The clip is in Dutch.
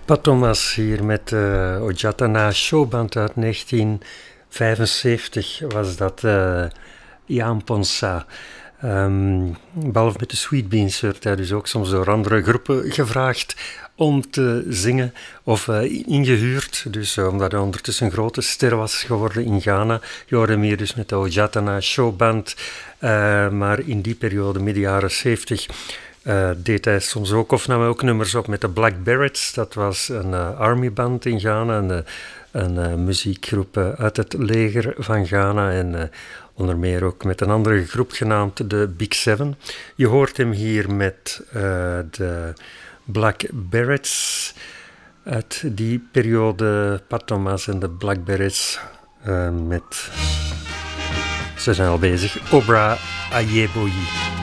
Pat Thomas hier met Ojatana Showband uit 1975 was dat Ian Ponsa. Behalve met de Sweet Beans werd hij dus ook soms door andere groepen gevraagd om te zingen of ingehuurd. Dus omdat hij ondertussen een grote ster was geworden in Ghana. Je hoorde hem hier dus met de Ojatana Showband. Maar in die periode, midden jaren 70... deed hij soms ook, of nam hij ook nummers op met de Black Berets. Dat was een armyband in Ghana, een muziekgroep uit het leger van Ghana en onder meer ook met een andere groep genaamd de Big Seven. Je hoort hem hier met de Black Berets uit die periode, Pat Thomas en de Black Berets met, ze zijn al bezig, Obra Ayeboyi.